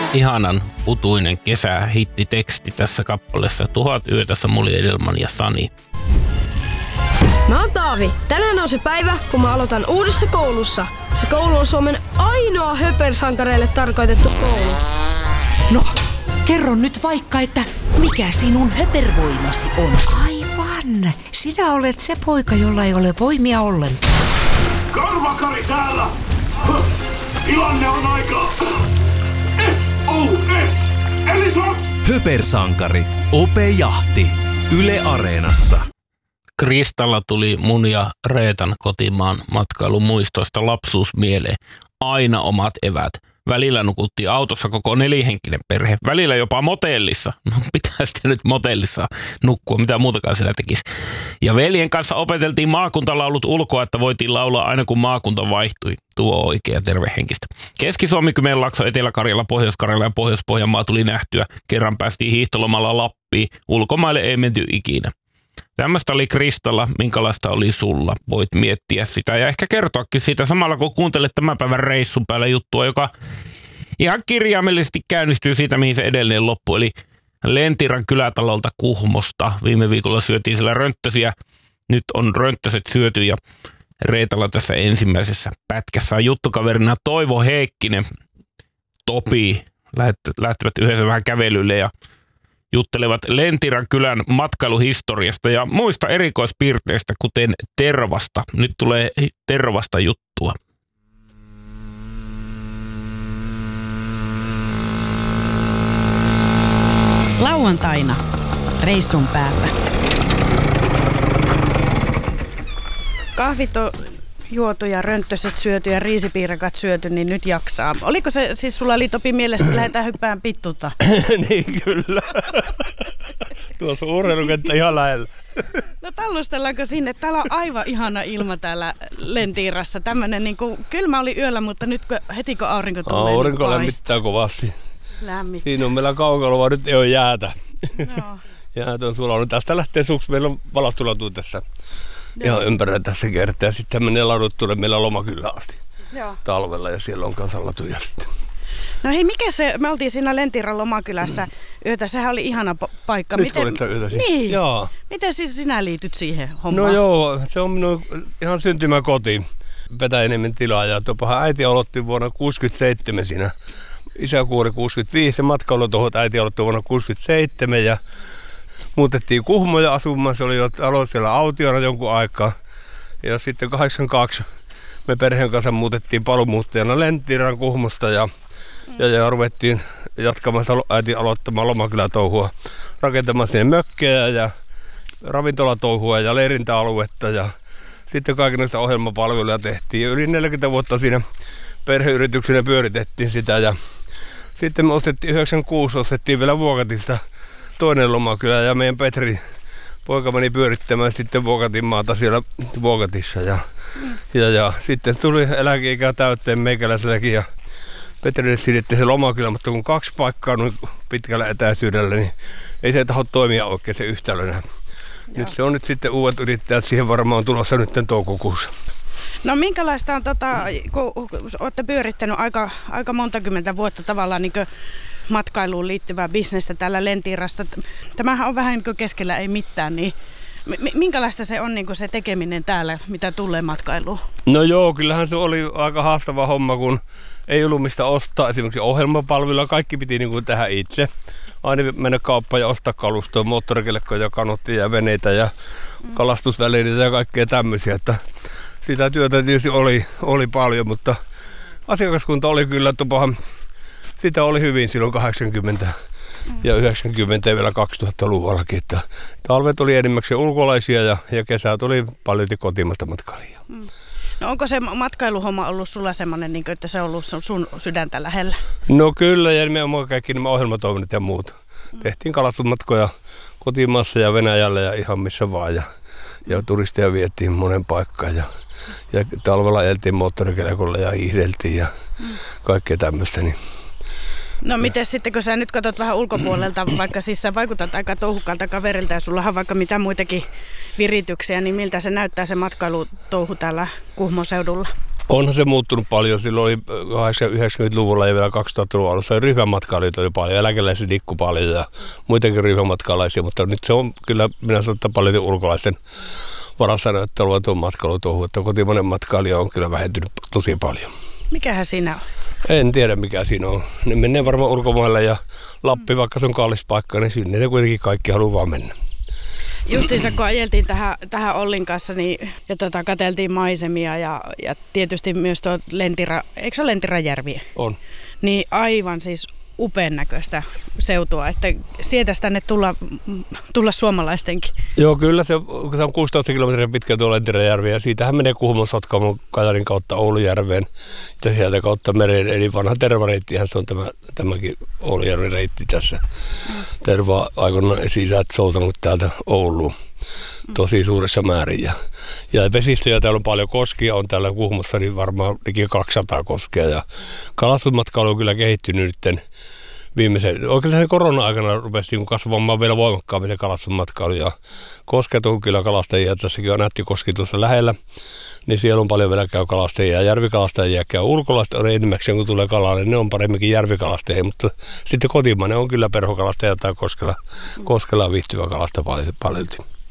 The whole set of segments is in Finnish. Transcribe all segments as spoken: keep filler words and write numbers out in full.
Ihanan utuinen kesä hittiteksti tässä kappaleessa Tuhat yötä Samuli Edelman ja Sani. Mä oon Taavi. Tänään on se päivä, kun mä aloitan uudessa koulussa. Se koulu on Suomen ainoa höpersankareille tarkoitettu koulu. No, kerro nyt vaikka, että mikä sinun höpervoimasi on? Aivan. Sinä olet se poika, jolla ei ole voimia ollenkaan. Karvakari täällä! Tilanne on aika... S O S! Eli sos! Höpersankari. Ope Jahti. Yle Areenassa. Kristalla tuli mun ja Reetan kotimaan matkailumuistoista lapsuus mieleen. Aina omat evät. Välillä nukuttiin autossa koko nelihenkinen perhe. Välillä jopa motellissa. No pitää sitten nyt motellissa nukkua, mitä muutakaan siellä tekisi. Ja veljen kanssa opeteltiin maakuntalaulut ulkoa, että voitiin laulaa aina kun maakunta vaihtui. Tuo oikea tervehenkistä. Keski-Suomi, Kymenlaakso, Etelä-Karjala, Pohjois-Karjala ja Pohjois-Pohjanmaa tuli nähtyä. Kerran päästiin hiihtolomalla Lappiin. Ulkomaille ei menty ikinä. Tämmöistä oli Kristalla, minkälaista oli sulla. Voit miettiä sitä ja ehkä kertoakin siitä samalla, kun kuuntelet tämän päivän reissun päällä juttua, joka ihan kirjaimellisesti käynnistyy siitä, mihin se edellinen loppu. Eli Lentiran kylätalolta Kuhmosta. Viime viikolla syötiin siellä rönttösiä. Nyt on rönttöset syöty ja Reetalla tässä ensimmäisessä pätkässä on juttukaverina Toivo Heikkinen. Topi lähtevät yhdessä vähän kävelylle ja juttelevat Lentiran kylän matkailuhistoriasta ja muista erikoispiirteistä, kuten tervasta. Nyt tulee tervasta juttua. Lauantaina reissun päällä. Kahvit on juotu ja rönttöset syöty ja riisipiirakat syöty, niin nyt jaksaa. Oliko se siis sulla oli Topi mielestä, että lähdetään hyppään pittuta? Niin kyllä. Tuossa on urheilukenttä ihan lähellä. No tallustellaanko sinne? Täällä on aivan ihana ilma täällä Lentirassa. Tämmönen niin kuin, kylmä oli yöllä, mutta nyt kun, heti kun aurinko tulee, aurinko niin lämmittää kovasti. Lämmittää. Siinä on meillä kaukalo, vaan nyt ei ole jäätä. Joo. Jäät on sulanut. Tästä lähtee suksi. Meillä on valostulatuu tässä. Ihan ympärillä tässä kertaa. Ja sitten menee ladut tulee meillä Lomakylään asti. Joo. Talvella ja siellä on kanssa latuja sitten. No hei, mikä se, me oltiin siinä Lentiran Lomakylässä yötä, sehän oli ihana p- paikka. Nyt Miten, olitte yötä siis. Niin. Joo. Miten siis sinä liityt siihen hommaan? No joo, se on minun ihan syntymäkoti. Petäjäniemen tilaa ja tuopahan äiti aloitti vuonna kuusikymmentäseitsemän siinä. Isä kuoli kuusikymmentäviisi ja matkailutohot äiti aloitti vuonna kuusikymmentäseitsemän ja muutettiin Kuhmoja asumaan. Se oli jo aloitti siellä autiona jonkun aikaa. Ja sitten kahdeksankymmentäkaksi me perheen kanssa muutettiin paluumuuttajana Lentiran Kuhmosta ja, ja, ja ruvettiin jatkamaan äiti aloittamaan Lomakylätouhua, rakentamaan sinne mökkejä ja ravintolatouhua ja leirintäaluetta ja sitten kaikenlaista ohjelmapalveluja tehtiin. Yli neljäkymmentä vuotta siinä perheyrityksenä pyöritettiin sitä ja sitten me ostettiin yhdeksänkymmentäkuusi, ostettiin vielä Vuokatista toinen Lomakylä ja meidän Petri poika meni pyörittämään sitten Vuokatin maata siellä Vuokatissa ja, mm. ja, ja sitten tuli eläkeikä täytteen meikäläiselläkin ja Petrille siirrettiin se Lomakylä, mutta kun kaksi paikkaa on pitkällä etäisyydellä, niin ei se taho toimia oikein se yhtälönä. Joo. Nyt se on nyt sitten uudet yrittäjät, siihen varmaan tulossa nyt toukokuussa. No minkälaista on, tota, kun olette pyörittänyt aika, aika monta kymmentä vuotta tavallaan niin matkailuun liittyvää bisnestä täällä Lentirassa. Tämähän on vähän niin kuin keskellä ei mitään, niin minkälaista se on niin kuin se tekeminen täällä, mitä tulee matkailuun? No joo, kyllähän se oli aika haastava homma, kun ei ollut mistä ostaa. Esimerkiksi ohjelmapalveluja, kaikki piti niin kuin tehdä itse. Aina mennä kauppaan ja ostaa kalustoa, moottorikelkkoja, kanottia ja veneitä ja mm. kalastusvälineitä ja kaikkea tämmöisiä. Että sitä työtä tietysti oli, oli paljon, mutta asiakaskunta oli kyllä tupahan. Sitä oli hyvin silloin kahdeksankymmentä mm. ja yhdeksänkymmentä ja vielä kaksituhattaluvullakin. Että talvet oli enimmäkseen ulkolaisia ja, ja kesät oli paljon kotimaista matkailijaa. Mm. No onko se matkailuhomma ollut sulla semmoinen, niin että se on ollut sun sydäntä lähellä? No kyllä, ja nimenomaan kaikki nämä ohjelmatoiminnot ja muut. Mm. Tehtiin kalastusmatkoja kotimaassa ja Venäjällä ja ihan missä vaan. Ja, ja turisteja vietiin monen paikkaan. Ja, ja talvella eltiin moottorikelkolla ja hiihdeltiin ja mm. kaikkea tämmöistä. Niin. No miten sitten, kun sä nyt katsot vähän ulkopuolelta, vaikka siis sä vaikutat aika touhukalta kaverilta ja sulla on vaikka mitä muitakin virityksiä, niin miltä se näyttää se matkailutouhu täällä Kuhmon seudulla? Onhan se muuttunut paljon. Silloin oli yhdeksänkymmentäluvulla ja vielä kaksituhattaluvun alussa ryhmämatkailijoita oli paljon, eläkeläisiä liikkui paljon ja muitakin ryhmämatkaalaisia, mutta nyt se on kyllä, minä sanon, että paljon ulkolaisten varassa näyttää tuon matkailu tuohon, että kotimainen matkailija on kyllä vähentynyt tosi paljon. Mikähän siinä on? En tiedä mikä siinä on. Ne menee varmaan ulkomaille ja Lappi, vaikka se on kallis paikka, niin sinne ne kuitenkin kaikki haluaa vaan mennä. Justiinsa kun ajeltiin tähän, tähän Ollin kanssa niin, ja tota, katseltiin maisemia ja, ja tietysti myös tuo Lentira, eikö se ole Lentirajärvi? On. Niin aivan siis upean näköistä seutua, että sietäisi tänne tulla, tulla suomalaistenkin. Joo, kyllä se, se on kuusitoista kilometriä pitkä tuo Lentirajärvi ja siitähän menee Kuhmon, Sotkamon, Kajarin kautta Oulujärveen ja sieltä kautta mereen, eli vanha tervareittihän se on tämä, tämäkin Oulujärven reitti tässä. Terva aikoinaan esi-isät soutanut täältä Ouluun tosi suuressa määrin. Ja, ja vesistöjä täällä on paljon, koskia on täällä Kuhmossa, niin varmaan liki kaksisataa koskea. Ja kalastusmatkailu on kyllä kehittynyt nyt viimeisen, oikeastaan korona-aikana rupesi kasvamaan vielä voimakkaammin se kalastusmatkailu. Ja kosket on kyllä kalastajia, tässäkin on Nättikoski tuossa lähellä, niin siellä on paljon vielä käy kalastajia. Järvikalastajia käy ulkolaista, on enimmäkseen kun tulee kalaa, niin ne on paremminkin järvikalastajia, mutta sitten kotimainen on kyllä perhokalastaja tai koskella, koskella viihtyvä kalasta paljon.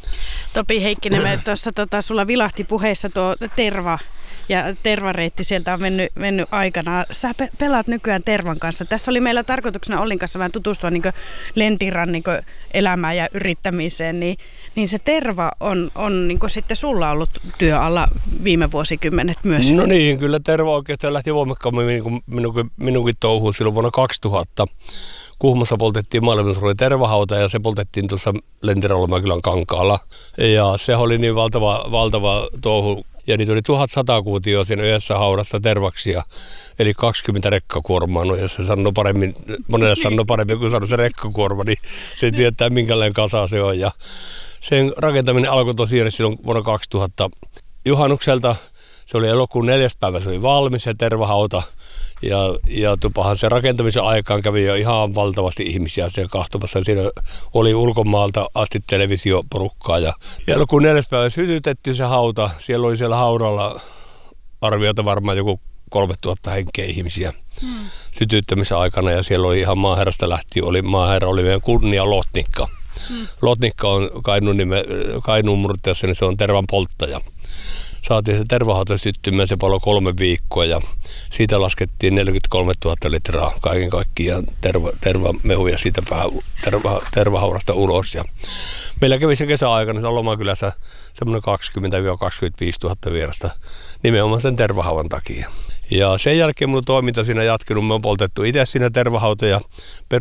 Topi Heikkinen, me tuossa tota, sulla vilahti puheessa tuo terva ja tervareitti sieltä on mennyt, mennyt aikana. Sä pe- pelaat nykyään tervan kanssa. Tässä oli meillä tarkoituksena Ollin kanssa vähän tutustua niin Lentiran niin elämään ja yrittämiseen, niin, niin se terva on, on niin sitten sulla ollut työalla viime vuosikymmenet myös. No niin, kyllä terva oikeastaan lähti voimakkaammin niin minunkin, minunkin touhuun silloin vuonna kaksituhatta. Kuhmossa poltettiin maailmansuuri tervahauta ja se poltettiin tuossa Lentiralomäkylän kankaalla. Ja se oli niin valtava, valtava touhu. Ja niitä oli tuhatsata kuutioa siinä yhdessä haudassa tervaksia, eli kaksikymmentä rekkakuormaa. No jos se sanoo paremmin, monelle sanoo paremmin kuin sanoo se rekkakuorma, niin se tietää minkälainen kasa se on. Ja sen rakentaminen alkoi tosiaan silloin vuonna kaksituhatta juhannukselta. Se oli elokuun neljäs päivä, se oli valmis se tervahauta. Ja, ja tupahan se rakentamisen aikaan kävi jo ihan valtavasti ihmisiä siellä kahtomassa. Siinä oli ulkomaalta asti televisioporukkaa. Ja, ja elokuun neljäs päivä sytytettiin se hauta. Siellä oli siellä haudalla arviota varmaan joku kolmetuhatta henkeä ihmisiä hmm. sytyttämisen aikana. Ja siellä oli ihan maaherrasta lähtien, oli, maaherra oli meidän kunnia Lotnikka. Hmm. Lotnikka on Kainuun, nime, Kainuun murteessa, niin se on tervan polttaja. Saatiin se tervahauta syttymään, se paloi kolme viikkoa ja siitä laskettiin neljäkymmentäkolmetuhatta litraa kaiken kaikkiaan terva, tervamehuja siitä terva, tervahaudasta ulos. Ja meillä kävi se kesäaikana se Lomakylässä semmoinen kaksikymmentä kaksikymmentäviisituhatta vierasta nimenomaan sen tervahaudan takia. Ja sen jälkeen mun toiminta siinä jatkunut, me on poltettu itse siinä tervahautoja.